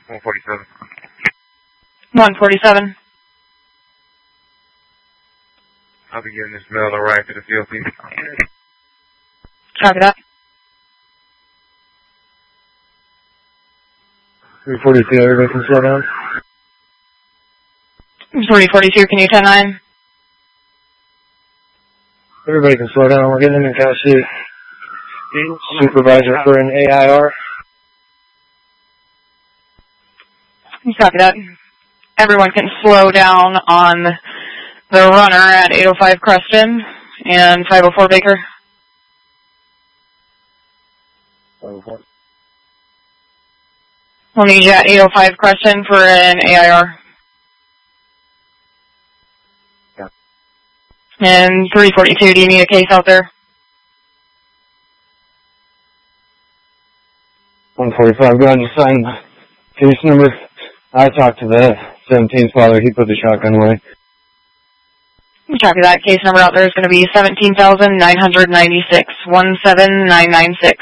147. 147. I'll be getting this mail to right to the field, please. Copy that. 342, everybody can slow down. 342, can you 10-9? Everybody can slow down. We're getting in Cal City. Supervisor for an AIR. Copy that. Everyone can slow down on the runner at 805 Creston and 504 Baker. 504. We'll need you at 805 Creston for an AIR. Yeah. And 342, do you need a case out there? 145, go ahead and sign case number. I talked to the 17's father. He put the shotgun away. Copy that. Case number out there is going to be 17,996, 17996.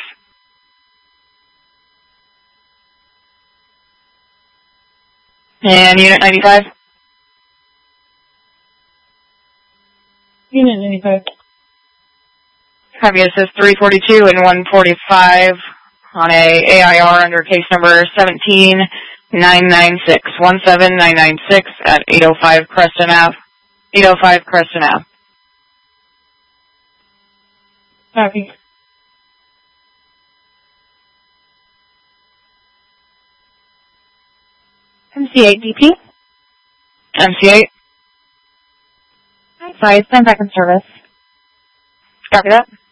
And Unit 95? Unit 95. Copy, it says 342 and 145 on a AIR under case number 17996, 17996 at 805 Creston Ave. 805 Creston Ave. Copy. MC8 DP. MC8. Advise, stand back in service. Copy that.